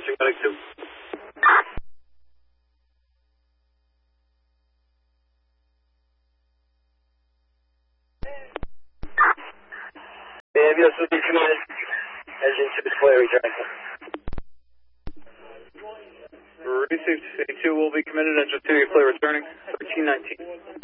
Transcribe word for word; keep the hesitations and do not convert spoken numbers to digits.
Medic two. Ambulance will be committed. Engine two is flare returning. Receive two will be committed. Engine two, flare returning. thirteen nineteen.